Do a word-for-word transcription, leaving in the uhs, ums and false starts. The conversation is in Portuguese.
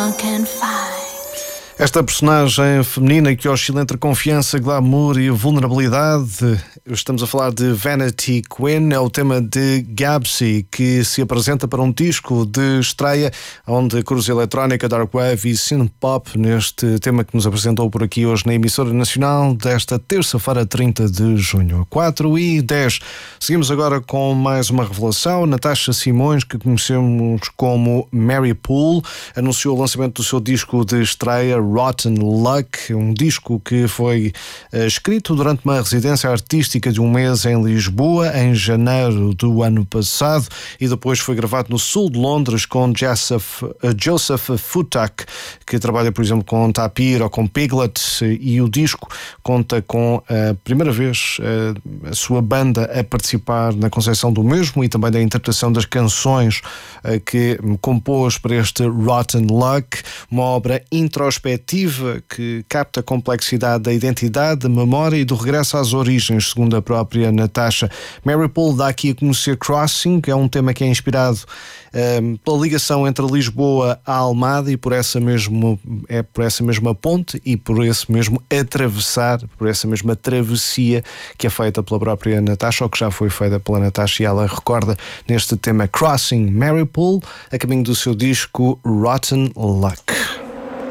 one can find. Esta personagem feminina que oscila entre confiança, glamour e vulnerabilidade, estamos a falar de Vanity Queen, é o tema de Gabsy, que se apresenta para um disco de estreia, onde a cruz eletrónica, dark wave e synth-pop, neste tema que nos apresentou por aqui hoje na emissora nacional desta terça-feira, trinta de junho, quatro e dez. Seguimos agora com mais uma revelação. Natasha Simões, que conhecemos como Mary Poole, anunciou o lançamento do seu disco de estreia, Rotten Luck, um disco que foi uh, escrito durante uma residência artística de um mês em Lisboa, em janeiro do ano passado, e depois foi gravado no sul de Londres com Joseph, uh, Joseph Futak, que trabalha, por exemplo, com Tapir ou com Piglet, e o disco conta com a primeira vez uh, a sua banda a participar na concepção do mesmo e também da interpretação das canções uh, que compôs para este Rotten Luck, uma obra introspectiva que capta a complexidade da identidade, da memória e do regresso às origens, segundo a própria Natasha. Mary Poole dá aqui a conhecer Crossing, que é um tema que é inspirado um, pela ligação entre Lisboa à Almada, e por essa mesmo, é por essa mesma ponte e por esse mesmo atravessar, por essa mesma travessia que é feita pela própria Natasha, ou que já foi feita pela Natasha, e ela recorda neste tema Crossing. Mary Poole, a caminho do seu disco Rotten Luck.